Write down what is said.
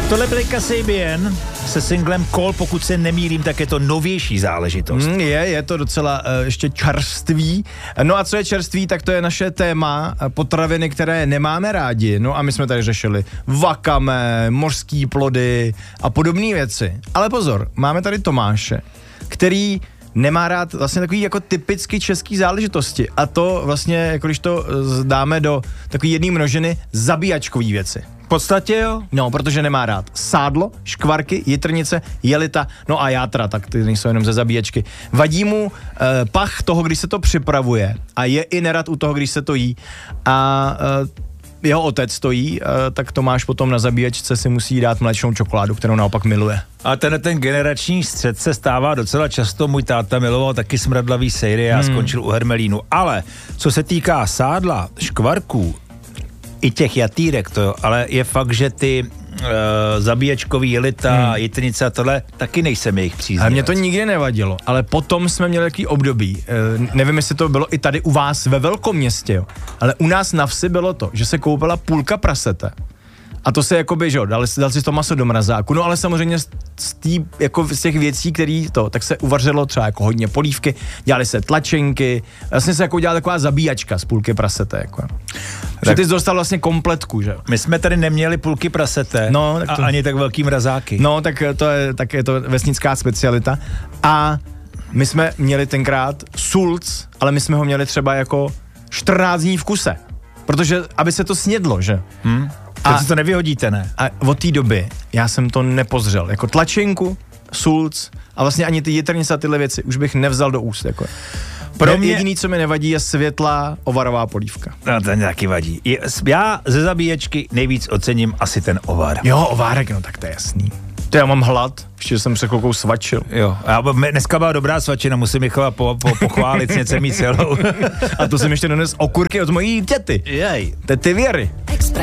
Tohle byl Kasabian se singlem Call, pokud se nemýlím, tak je to novější záležitost. Je to docela ještě čerstvý. No a co je čerstvý, tak to je naše téma potraviny, které nemáme rádi. No a my jsme tady řešili vakame, mořský plody a podobné věci. Ale pozor, máme tady Tomáše, který nemá rád vlastně takový jako typicky český záležitosti. A to vlastně, jako když to dáme do takový jedné množiny, zabíjačkový věci. V podstatě jo. No, protože nemá rád sádlo, škvarky, jitrnice, jelita, no a játra, tak ty nejsou jenom ze zabíječky. Vadí mu pach toho, když se to připravuje a je i nerad u toho, když se to jí. A jeho otec stojí, tak Tomáš potom na zabíječce si musí dát mléčnou čokoládu, kterou naopak miluje. A ten generační střed se stává docela často. Můj táta miloval taky smradlavý sejry a skončil u hermelínu. Ale co se týká sádla, škvarků, i těch jatýrek, to jo, ale je fakt, že ty zabíječkový jelita, jitrnice a tohle, taky nejsem jejich příznivec. A mě to nikdy nevadilo, ale potom jsme měli takový období, nevím, jestli to bylo i tady u vás ve velkoměstě, jo, ale u nás na vsi bylo to, že se koupila půlka prasete. A to se jakoby, že jo, dal si to maso do mrazáku, no ale samozřejmě z těch věcí, který to, tak se uvařilo třeba jako hodně polívky, dělali se tlačenky, vlastně se jako dělala taková zabíjačka z půlky prasete, jako. Tak ty jsi dostal vlastně kompletku, že jo. My jsme tady neměli půlky prasete, no, tak to, a ani tak velký mrazáky. No, tak je to vesnická specialita. A my jsme měli tenkrát sulc, ale my jsme ho měli třeba jako 14 dní v kuse, protože aby se to snědlo, že? Tak si to nevyhodíte, ne? A od té doby já jsem to nepozřel. Jako tlačenku, sulc a vlastně ani ty jitrnice a tyhle věci už bych nevzal do úst. Jako. Pro mě jediný, co mi nevadí, je světlá ovarová polívka. No, to mě taky vadí. Já ze zabíječky nejvíc ocením asi ten ovar. Jo, ovárek, no tak to je jasný. To já mám hlad, ještě jsem se chvilkou svačil. Jo, dneska byla dobrá svačina, musím Michala pochválit, něco mít celou. A to jsem ještě dones okurky od mojí těty. Jej. Tety Věry.